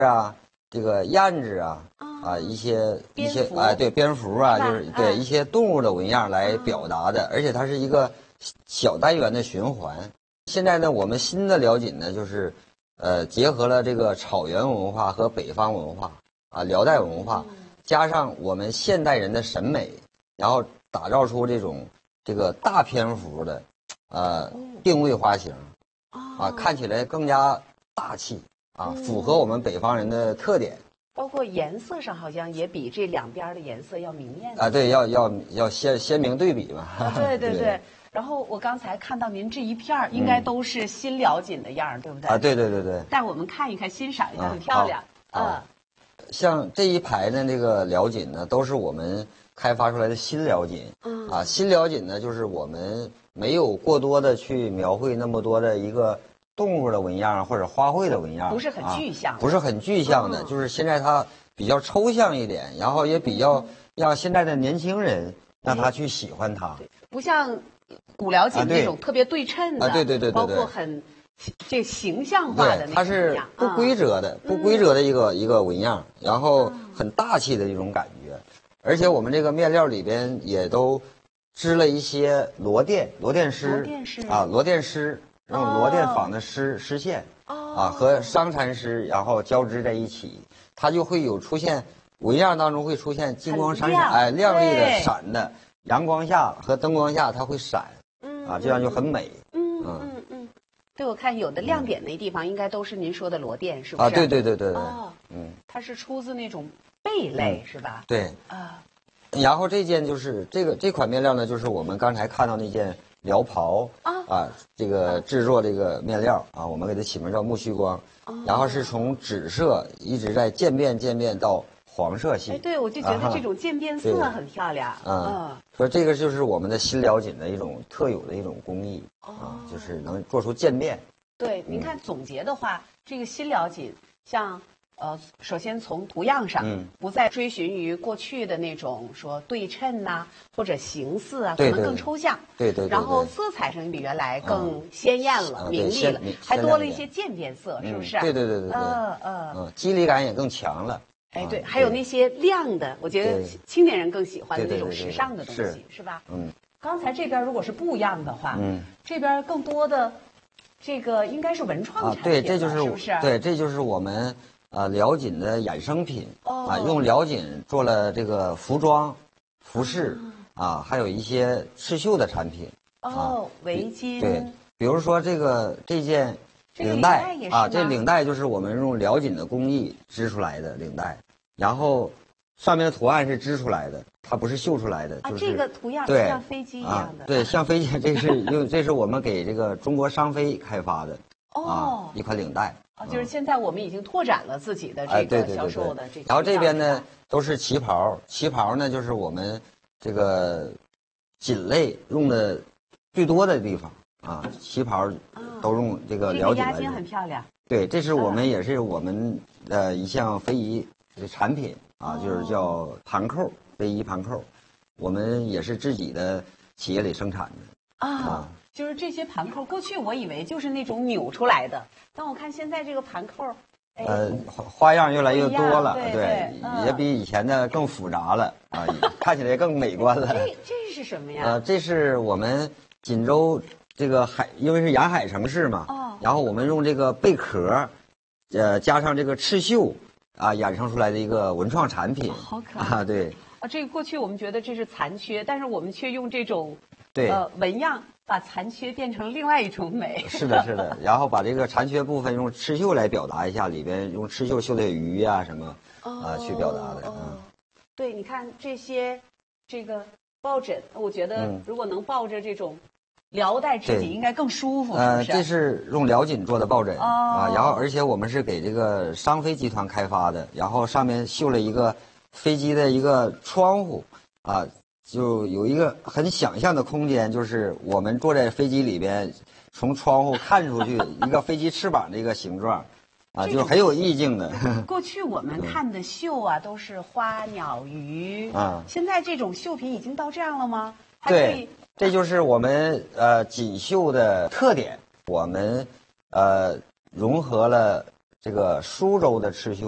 啊，这个燕子啊，一些对蝙蝠啊，就是对一些动物的纹样来表达的，而且它是一个小单元的循环。现在呢，我们新的辽锦呢，就是结合了这个草原文化和北方文化辽代文化，加上我们现代人的审美，然后打造出这个大篇幅的定位花型看起来更加大气符合我们北方人的特点。 包括颜色上好像也比这两边的颜色要明艳对，要鲜明对比嘛。 对对对。然后我刚才看到您这一片应该都是新辽锦的样，对不对？ 对对对对。 带我们看一看，欣赏一下，很漂亮。 像这一排的这个辽锦呢，都是我们开发出来的新辽锦。新辽锦呢，就是我们没有过多的去描绘那么多的一个动物的纹样或者花卉的纹样， 不是很具象， 不是很具象的，就是现在它比较抽象一点，然后也比较让现在的年轻人让他去喜欢它， 不像古辽锦那种特别对称的， 对， 包括很这形象化的那种， 它是不规则的，不规则的一个纹样，然后很大气的一种感觉，而且我们这个面料里边也都织了一些螺钿丝螺钿丝。用螺钿纺的丝线和商蚕丝，然后交织在一起，它就会有出现纹样当中会出现金光闪闪，亮丽的闪的，阳光下和灯光下它会闪，这样就很美。 对，我看有的亮点那地方应该都是您说的螺钿，是不是？ 对。 它是出自那种贝类，是吧？ 对然后这件就是这款面料呢，就是我们刚才看到那件辽袍这个制作这个面料我们给它起名叫木须光，然后是从紫色一直在渐变到黄色系。 对，我就觉得这种渐变色很漂亮。 所以这个就是我们的新辽锦的一种特有的一种工艺就是能做出渐变。 对，您看总结的话，这个新辽锦像。首先从图样上，不再追寻于过去的那种说对称或者形似可能更抽象。 对。 然后色彩上也比原来更鲜艳了、明丽了，还多了一些渐变色，是不是？ 对。肌理感也更强了。 对，还有那些亮的，我觉得青年人更喜欢的那种时尚的东西，是吧？刚才这边如果是布样的话，这边更多的这个应该是文创产品， 对，这就是是不是？ 对，这就是我们。辽锦的衍生品用辽锦做了这个服装、服饰还有一些刺绣的产品围巾。 对，比如说这件领带这领带就是我们用辽锦的工艺织出来的领带，然后上面的图案是织出来的，它不是绣出来的。就是这个图样像飞机一样的。 对，像飞机，这是我们给这个中国商飞开发的一款领带。 就是现在我们已经拓展了自己的这个销售的这。 然后这边呢都是旗袍，旗袍呢就是我们这个锦类用的最多的地方旗袍都用这个辽锦来。 这个压肩很漂亮。 对，这是我们也是我们的一项非遗产品就是叫盘扣，非遗盘扣，我们也是自己的企业里生产的就是这些盘扣，过去我以为就是那种扭出来的，但我看现在这个盘扣， 花样越来越多了，对，也比以前的更复杂了看起来更美观了。 这是什么呀？ 这是我们锦州这个因为是沿海城市嘛，然后我们用这个贝壳，加上这个刺绣衍生出来的一个文创产品。 好可爱对。 这个过去我们觉得这是残缺，但是我们却用这种纹样。把残缺变成另外一种美。 是的，然后把这个残缺部分用刺绣来表达一下，里边用刺绣绣的鱼什么去表达的。 对，你看这个抱枕，我觉得如果能抱着这种辽带织锦，应该更舒服。 这是用辽锦做的抱枕然后而且我们是给这个商飞集团开发的，然后上面绣了一个飞机的一个窗户就有一个很想象的空间，就是我们坐在飞机里边，从窗户看出去一个飞机翅膀的一个形状，就很有意境的。 过去我们看的绣都是花鸟鱼现在这种绣品已经到这样了吗？ 对，这就是我们锦绣的特点。我们融合了这个苏州的刺绣。